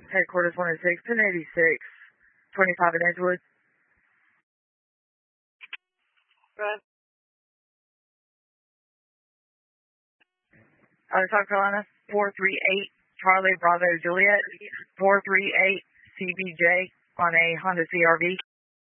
Headquarters 106, 1086, 25 in Edgewood. Right. South Carolina, 438 Charlie Bravo Juliet, 438 CBJ on a Honda CRV.